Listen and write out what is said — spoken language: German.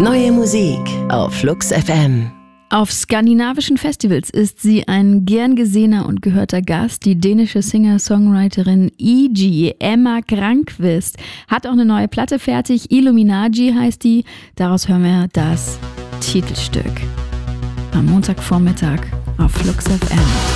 Neue Musik auf Flux FM. Auf skandinavischen Festivals ist sie ein gern gesehener und gehörter Gast. Die dänische Singer-Songwriterin E.G. Emma Granqvist hat auch eine neue Platte fertig. Illuminati heißt die. Daraus hören wir das Titelstück. Am Montagvormittag auf Flux FM.